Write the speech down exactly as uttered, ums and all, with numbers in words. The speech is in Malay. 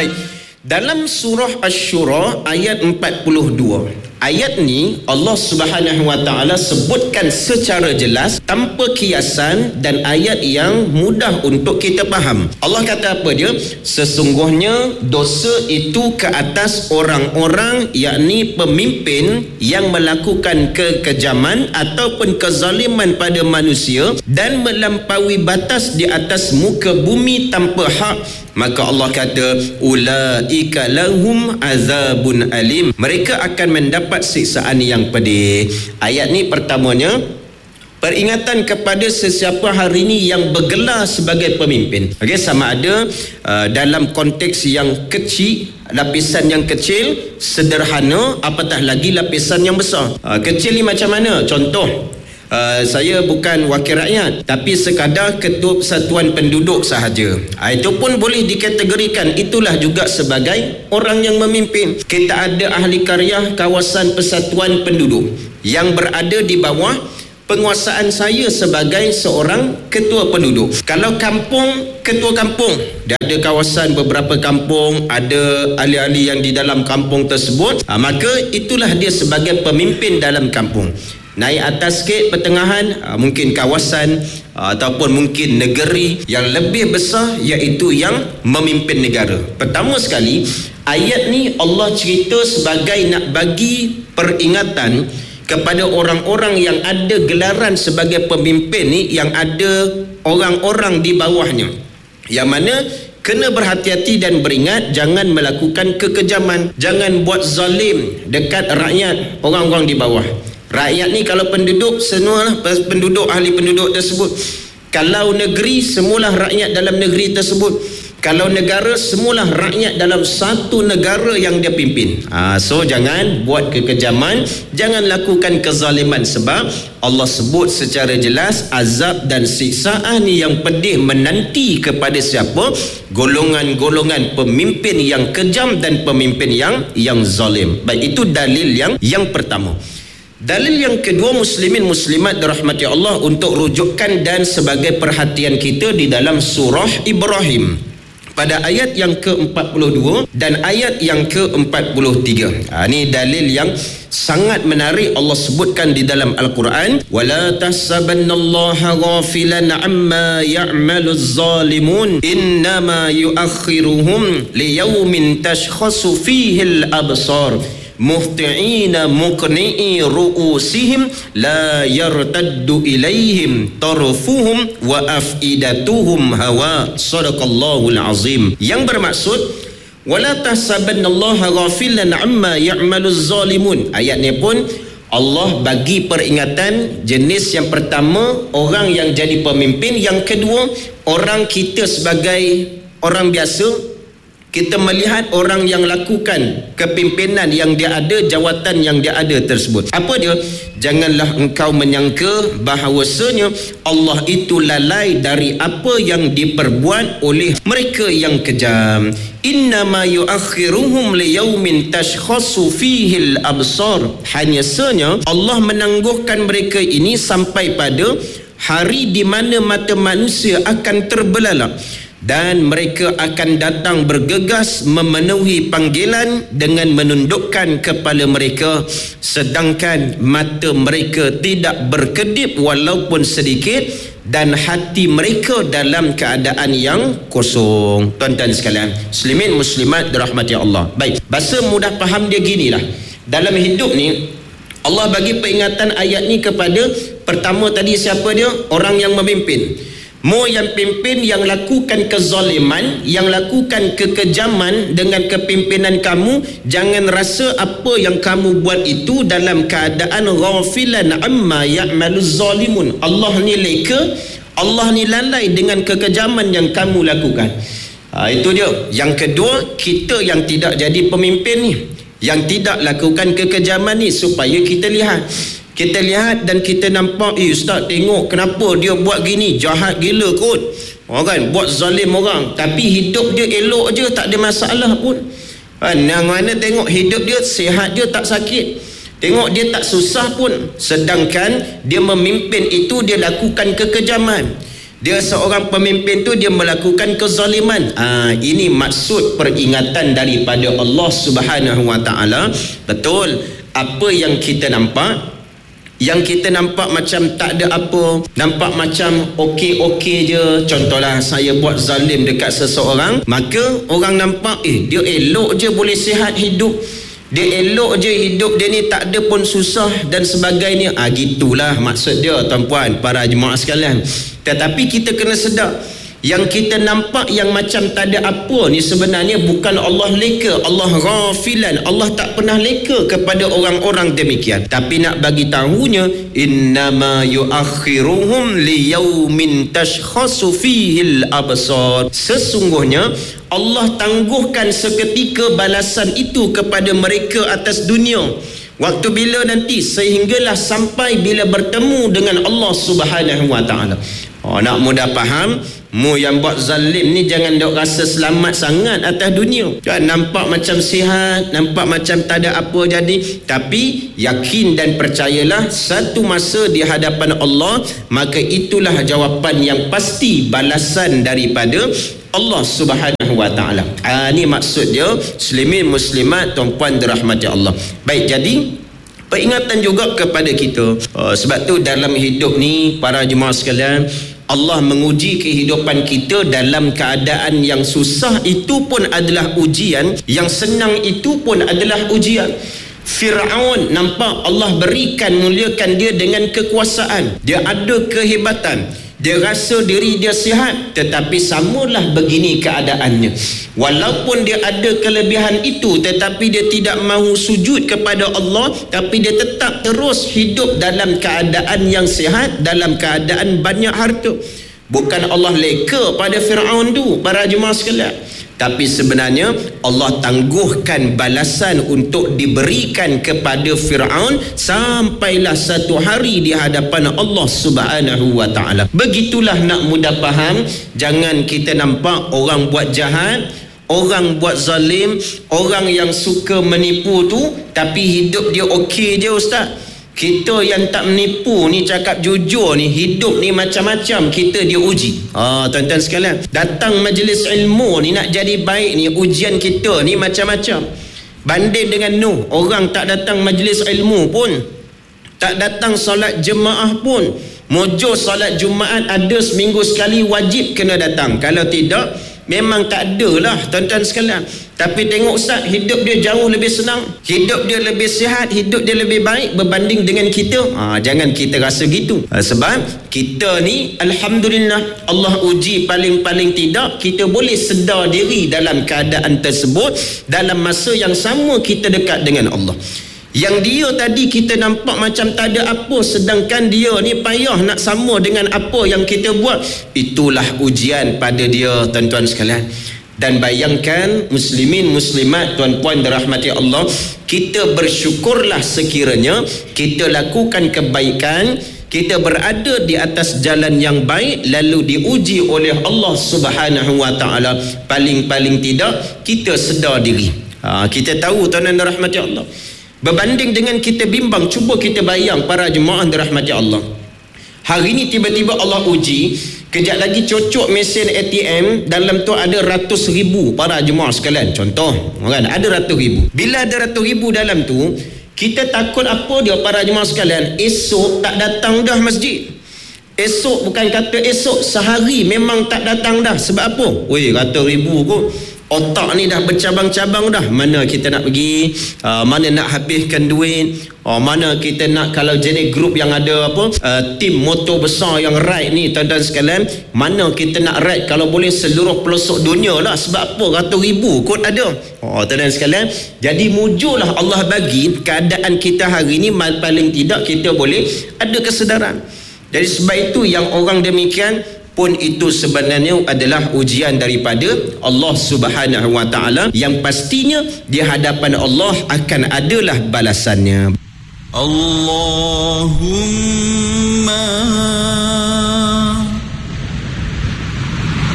Baik, dalam surah Asy-Syura ayat empat puluh dua, ayat ni Allah Subhanahu wa taala sebutkan secara jelas tanpa kiasan dan ayat yang mudah untuk kita faham. Allah kata apa dia? Sesungguhnya dosa itu ke atas orang-orang, yakni pemimpin yang melakukan kekejaman ataupun kezaliman pada manusia dan melampaui batas di atas muka bumi tanpa hak. Maka Allah kata ulaika lahum azabun alim, mereka akan mendapat siksaan yang pedih. Ayat ni pertamanya peringatan kepada sesiapa hari ini yang bergelar sebagai pemimpin. Okey, sama ada uh, dalam konteks yang kecil, lapisan yang kecil, sederhana, apatah lagi lapisan yang besar. Uh, kecil ni macam mana? Contoh, Uh, saya bukan wakil rakyat tapi sekadar ketua persatuan penduduk sahaja. Uh, itu pun boleh dikategorikan itulah juga sebagai orang yang memimpin. Kita ada ahli karya kawasan persatuan penduduk yang berada di bawah penguasaan saya sebagai seorang ketua penduduk. Kalau kampung, ketua kampung, dia ada kawasan beberapa kampung, ada ahli-ahli yang di dalam kampung tersebut, uh, maka itulah dia sebagai pemimpin dalam kampung. Naik atas sikit pertengahan, mungkin kawasan ataupun mungkin negeri yang lebih besar, iaitu yang memimpin negara. Pertama sekali, ayat ni Allah cerita sebagai nak bagi peringatan kepada orang-orang yang ada gelaran sebagai pemimpin ni, yang ada orang-orang di bawahnya, yang mana kena berhati-hati dan beringat jangan melakukan kekejaman, jangan buat zalim dekat rakyat, orang-orang di bawah. Rakyat ni kalau penduduk, semualah penduduk, ahli penduduk tersebut. Kalau negeri, semualah rakyat dalam negeri tersebut. Kalau negara, semualah rakyat dalam satu negara yang dia pimpin. Ha, so jangan buat kekejaman, jangan lakukan kezaliman, sebab Allah sebut secara jelas azab dan siksaan yang pedih menanti kepada siapa? Golongan-golongan pemimpin yang kejam dan pemimpin yang yang zalim. Baik, itu dalil yang yang pertama. Dalil yang kedua, muslimin muslimat dirahmati Allah, untuk rujukan dan sebagai perhatian kita di dalam surah Ibrahim pada ayat yang ke empat puluh dua dan ayat yang ke empat puluh tiga. Ha, ini dalil yang sangat menarik. Allah sebutkan di dalam Al-Quran, wala tahsabannallaha ghafilan amma ya'maluz zalimun innama yuakhiruhum liyaumin tashkhasu fihi al-absar muhti'ina muqni'i ru'usihim la yartaddu ilaihim tarfuhum wa afidatuhum hawa. Sadaqallahul azim. Yang bermaksud wala tahsabannallaha ghafilan amma ya'maluz zalimun. Ayat ni pun Allah bagi peringatan jenis yang pertama, orang yang jadi pemimpin. Yang kedua, orang kita sebagai orang biasa, kita melihat orang yang lakukan kepimpinan yang dia ada, jawatan yang dia ada tersebut. Apa dia? Janganlah engkau menyangka bahawasanya Allah itu lalai dari apa yang diperbuat oleh mereka yang kejam. Innama yuakhiruhum liyaumin tashkhasu fihi al-absar. Hanya saja Allah menangguhkan mereka ini sampai pada hari di mana mata manusia akan terbelalak, dan mereka akan datang bergegas memenuhi panggilan dengan menundukkan kepala mereka, sedangkan mata mereka tidak berkedip walaupun sedikit, dan hati mereka dalam keadaan yang kosong. Tuan-tuan sekalian, muslimin muslimat dirahmati Allah. Baik, bahasa mudah faham dia ginilah. Dalam hidup ni Allah bagi peringatan ayat ni kepada, pertama tadi siapa dia? Orang yang memimpin. Mu yang pimpin, yang lakukan kezaliman, yang lakukan kekejaman dengan kepimpinan kamu, jangan rasa apa yang kamu buat itu dalam keadaan ghafilan amma ya'maluz zalimun. Allah ni leka, Allah ni lalai dengan kekejaman yang kamu lakukan. Ha, itu dia. Yang kedua, kita yang tidak jadi pemimpin ni, yang tidak lakukan kekejaman ni, supaya kita lihat Kita lihat dan kita nampak, eh ustaz, tengok kenapa dia buat gini, jahat gila kot. Orang buat zalim orang, tapi hidup dia elok je, tak ada masalah pun. Yang mana tengok hidup dia sihat je, tak sakit. Tengok dia tak susah pun. Sedangkan dia memimpin itu, dia lakukan kekejaman. dia seorang pemimpin tu dia melakukan kezaliman. Ah, ini maksud peringatan daripada Allah Subhanahu Wa Taala. Betul, apa yang kita nampak, yang kita nampak macam tak ada apa, nampak macam okey-okey je. Contohlah saya buat zalim dekat seseorang, maka orang nampak eh dia elok je boleh sihat hidup, dia elok je hidup dia ni, tak ada pun susah dan sebagainya. Ah, gitulah maksud dia tuan-puan, para jemaah sekalian. Tetapi kita kena sedar, yang kita nampak yang macam tak ada apa ni sebenarnya bukan Allah leka, Allah ghafilan, Allah tak pernah leka kepada orang-orang demikian. Tapi nak bagi tahunya, innama yuakhiruhum liyaumin tashkhasu fihil absar, sesungguhnya Allah tangguhkan seketika balasan itu kepada mereka atas dunia. Waktu bila nanti, sehinggalah sampai bila bertemu dengan Allah Subhanahu Wa Taala. Oh, nak mudah faham, mu yang buat zalim ni jangan dok rasa selamat sangat atas dunia. Kan nampak macam sihat, nampak macam tak ada apa jadi, tapi yakin dan percayalah satu masa di hadapan Allah, maka itulah jawapan yang pasti, balasan daripada Allah Subhanahu Wa Taala. Ah, ni maksud dia, muslimin muslimat tuan-puan dirahmati Allah. Baik, jadi peringatan juga kepada kita. Uh, sebab tu dalam hidup ni para jemaah sekalian, Allah menguji kehidupan kita dalam keadaan yang susah itu pun adalah ujian, yang senang itu pun adalah ujian. Fir'aun nampak Allah berikan, muliakan dia dengan kekuasaan, dia ada kehebatan, dia rasa diri dia sihat, tetapi samalah begini keadaannya. Walaupun dia ada kelebihan itu, tetapi dia tidak mahu sujud kepada Allah, tapi dia tetap terus hidup dalam keadaan yang sihat, dalam keadaan banyak harta. Bukan Allah leka pada Fir'aun tu, para jemaah sekalian, tapi sebenarnya Allah tangguhkan balasan untuk diberikan kepada Fir'aun sampailah satu hari di hadapan Allah Subhanahu Wa Taala. Begitulah nak mudah faham, jangan kita nampak orang buat jahat, orang buat zalim, orang yang suka menipu tu, tapi hidup dia okey je ustaz. Kita yang tak menipu ni, cakap jujur ni, hidup ni macam-macam kita diuji. Ah, tuan-tuan sekalian, datang majlis ilmu ni nak jadi baik ni, ujian kita ni macam-macam. Banding dengan Nuh, orang tak datang majlis ilmu pun, tak datang solat jemaah pun, mujur solat Jumaat ada seminggu sekali, wajib kena datang. Kalau tidak, memang tak ada lah tuan-tuan sekalian. Tapi tengok ustaz, hidup dia jauh lebih senang, hidup dia lebih sihat, hidup dia lebih baik berbanding dengan kita. Ha, jangan kita rasa gitu. Ha, sebab kita ni alhamdulillah Allah uji, paling-paling tidak kita boleh sedar diri dalam keadaan tersebut. Dalam masa yang sama kita dekat dengan Allah. Yang dia tadi kita nampak macam tak ada apa, sedangkan dia ni payah nak sama dengan apa yang kita buat. Itulah ujian pada dia tuan-tuan sekalian. Dan bayangkan muslimin muslimat tuan-puan dirahmati Allah, kita bersyukurlah sekiranya kita lakukan kebaikan, kita berada di atas jalan yang baik, lalu diuji oleh Allah Subhanahu Wa Taala. Paling-paling tidak kita sedar diri. Ha, kita tahu tuan-tuan dirahmati Allah. Berbanding dengan kita bimbang, cuba kita bayang para jemaah dirahmati Allah. Hari ni tiba-tiba Allah uji, kejap lagi cocok mesin A T M, dalam tu ada ratus ribu para jemaah sekalian. Contoh, kan, ada ratus ribu. Bila ada ratus ribu dalam tu, kita takut apa dia para jemaah sekalian? Esok tak datang dah masjid. Esok, bukan kata esok, sehari memang tak datang dah. Sebab apa? Weh, ratus ribu kot. Otak ni dah bercabang-cabang dah. Mana kita nak pergi, uh, mana nak habiskan duit, oh, mana kita nak, kalau jenis grup yang ada apa, uh, tim motor besar yang ride ni tuan-tuan sekalian, mana kita nak ride, kalau boleh seluruh pelosok dunia lah. Sebab apa? Ratus ribu kot ada. Oh, tuan-tuan sekalian, jadi mujurlah Allah bagi keadaan kita hari ni, paling tidak kita boleh ada kesedaran. Jadi sebab itu yang orang demikian pun itu sebenarnya adalah ujian daripada Allah Subhanahu Wa Taala, yang pastinya di hadapan Allah akan adalah balasannya. Allahumma